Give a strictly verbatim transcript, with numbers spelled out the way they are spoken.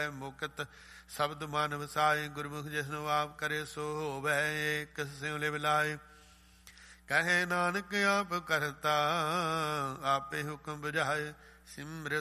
ਮੁਕਤ ਸ਼ਬਦ ਮਨ ਵਸਾਏ। ਗੁਰਮੁਖ ਜਿਸਨੂੰ ਆਪ ਕਰੇ ਸੋ ਹੋਵੈ, ਕਿਸ ਸਿਉ ਲਿਵ ਲਾਏ। ਕਹੇ ਨਾਨਕ ਆਪ ਕਰਤਾ, ਆਪੇ ਹੁਕਮ ਬੁਝਾਏ। ਸਿਮਰਤ